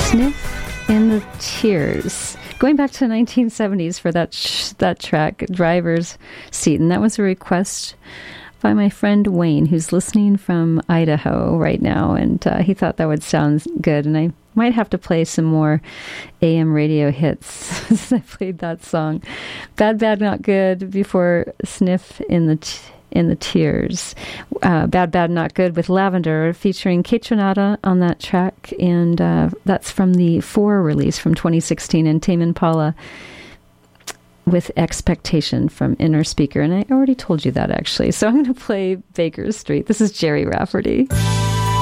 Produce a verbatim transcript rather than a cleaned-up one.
Sniff in the Tears. Going back to the nineteen seventies for that sh- that track, Driver's Seat. And that was a request by my friend Wayne, who's listening from Idaho right now. And uh, he thought that would sound good. And I might have to play some more A M radio hits since I played that song. Bad, Bad, Not Good before Sniff in the T- in the Tears. Uh, Bad, Bad, Not Good with Lavender, featuring Kaytranada on that track. And uh, that's from the Four release from twenty sixteen. And Tame Impala with Expectation from Inner Speaker. And I already told you that, actually. So I'm going to play Baker Street. This is Jerry Rafferty.